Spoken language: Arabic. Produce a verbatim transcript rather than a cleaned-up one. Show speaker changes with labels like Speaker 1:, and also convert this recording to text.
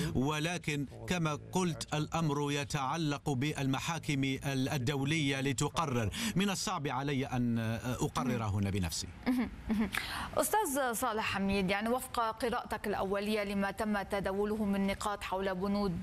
Speaker 1: ولكن كما قلت الأمر يتعلق بالمحاكم الدولية لتقرر. من الصعب علي أن أقرر هنا بنفسي.
Speaker 2: أستاذ صالح حميد، يعني وفق قراءتك الأولية لما تم تداوله من نقاط حول بنود